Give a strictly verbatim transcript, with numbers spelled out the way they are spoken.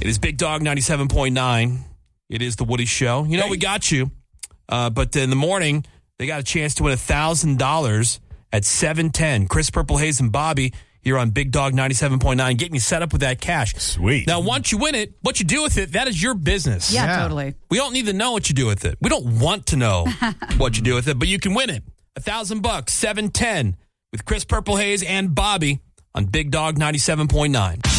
It is Big Dog ninety-seven point nine. It is the Woody Show. You know, we got you. Uh, but in the morning, they got a chance to win one thousand dollars at seven ten. Chris Purple Haze and Bobby here on Big Dog ninety-seven point nine, getting you set up with that cash. Sweet. Now, once you win it, what you do with it, that is your business. Yeah, Yeah. totally. We don't need to know what you do with it. We don't want to know what you do with it, but you can win it. A thousand bucks, seven ten, with Chris Purple Haze and Bobby on Big Dog ninety-seven point nine.